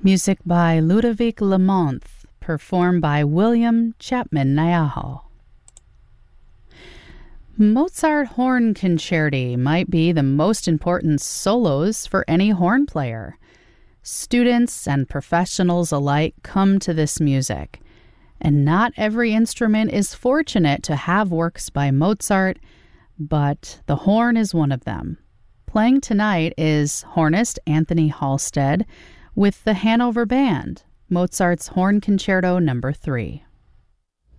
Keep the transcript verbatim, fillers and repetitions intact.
Music by Ludovic Lamonth, performed by William Chapman Niahau. Mozart Horn Concerti might be the most important solos for any horn player. Students and professionals alike come to this music, and not every instrument is fortunate to have works by Mozart, but the horn is one of them. Playing tonight is hornist Anthony Halstead with the Hanover Band, Mozart's Horn Concerto number three.